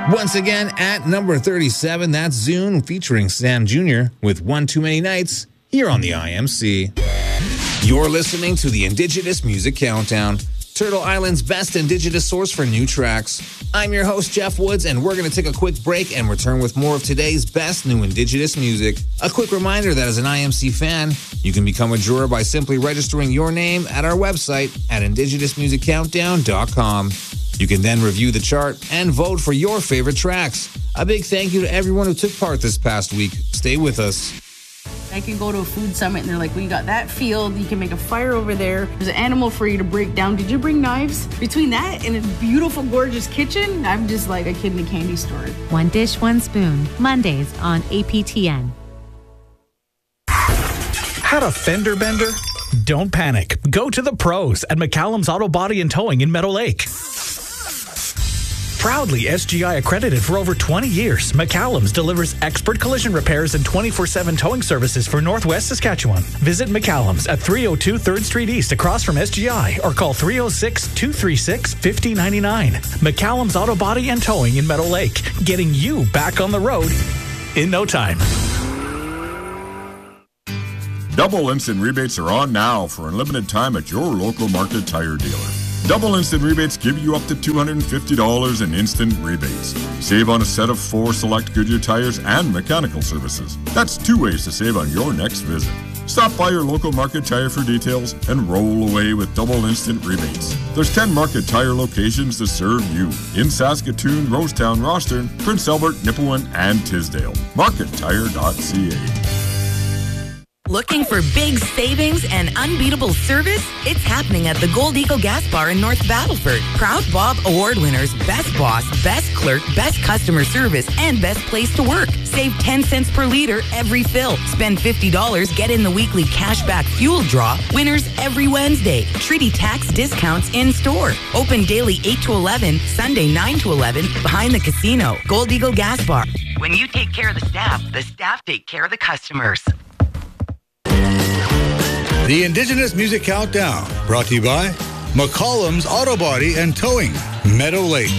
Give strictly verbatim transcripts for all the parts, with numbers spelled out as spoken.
Once again, at number thirty-seven, that's Zune featuring Sam Junior with One Too Many Nights here on the I M C. You're listening to the Indigenous Music Countdown, Turtle Island's best Indigenous source for new tracks. I'm your host, Jeff Woods, and we're going to take a quick break and return with more of today's best new Indigenous music. A quick reminder that as an I M C fan, you can become a juror by simply registering your name at our website at indigenous music countdown dot com. You can then review the chart and vote for your favorite tracks. A big thank you to everyone who took part this past week. Stay with us. I can go to a food summit and they're like, well, you got that field, you can make a fire over there. There's an animal for you to break down. Did you bring knives? Between that and a beautiful, gorgeous kitchen, I'm just like a kid in a candy store. One Dish, One Spoon, Mondays on A P T N. Had a fender bender? Don't panic. Go to the pros at McCallum's Auto Body and Towing in Meadow Lake. Proudly S G I accredited for over twenty years, McCallum's delivers expert collision repairs and twenty-four seven towing services for Northwest Saskatchewan. Visit McCallum's at three oh two third Street East across from S G I or call three oh six, two three six, five oh nine nine. McCallum's Auto Body and Towing in Meadow Lake, getting you back on the road in no time. Double instant rebates are on now for a limited time at your local Market Tire dealer. Double instant rebates give you up to two hundred fifty dollars in instant rebates. Save on a set of four select Goodyear tires and mechanical services. That's two ways to save on your next visit. Stop by your local Market Tire for details and roll away with double instant rebates. There's ten Market Tire locations to serve you in Saskatoon, Rosetown, Rostern, Prince Albert, Nipawin, and Tisdale. market tire dot c a. Looking for big savings and unbeatable service? It's happening at the Gold Eagle Gas Bar in North Battleford. Proud Bob Award winners, Best Boss, Best Clerk, Best Customer Service, and Best Place to Work. Save ten cents per liter every fill. Spend fifty dollars, get in the weekly cashback fuel draw. Winners every Wednesday. Treaty tax discounts in store. Open daily eight to eleven, Sunday nine to eleven, behind the casino. Gold Eagle Gas Bar. When you take care of the staff, the staff take care of the customers. The Indigenous Music Countdown, brought to you by McCallum's Auto Body and Towing, Meadow Lake.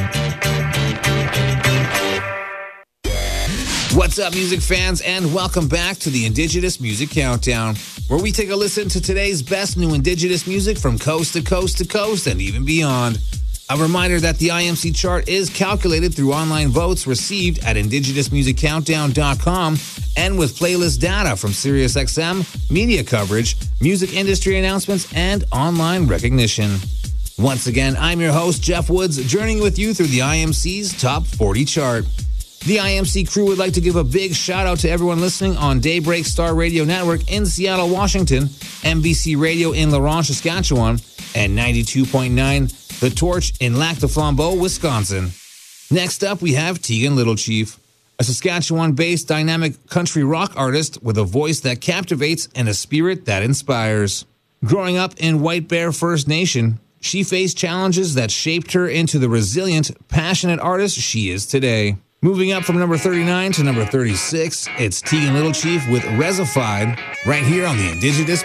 What's up, music fans, and welcome back to the Indigenous Music Countdown, where we take a listen to today's best new Indigenous music from coast to coast to coast and even beyond. A reminder that the I M C chart is calculated through online votes received at indigenous music countdown dot com and with playlist data from SiriusXM, media coverage, music industry announcements, and online recognition. Once again, I'm your host, Jeff Woods, journeying with you through the I M C's Top forty chart. The I M C crew would like to give a big shout out to everyone listening on Daybreak Star Radio Network in Seattle, Washington, N B C Radio in La Ronge, Saskatchewan, and ninety-two point nine The Torch in Lac du Flambeau, Wisconsin. Next up, we have Tegan Little Chief, a Saskatchewan-based dynamic country rock artist with a voice that captivates and a spirit that inspires. Growing up in White Bear First Nation, she faced challenges that shaped her into the resilient, passionate artist she is today. Moving up from number thirty-nine to number thirty-six, it's Tegan Little Chief with Resified, right here on the Indigenous